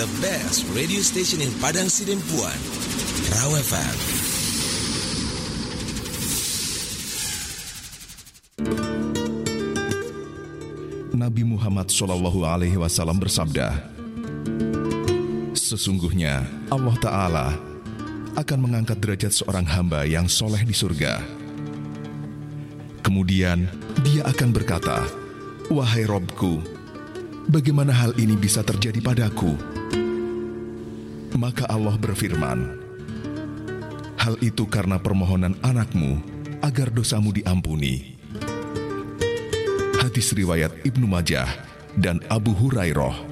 the best radio station in Padang Sidempuan, Raw FM. Nabi Muhammad SAW bersabda, sesungguhnya Allah Ta'ala akan mengangkat derajat seorang hamba yang soleh di surga. Kemudian dia akan berkata, wahai Robku, bagaimana hal ini bisa terjadi padaku? Maka Allah berfirman, hal itu karena permohonan anakmu agar dosamu diampuni. Hadis riwayat Ibnu Majah dan Abu Hurairah.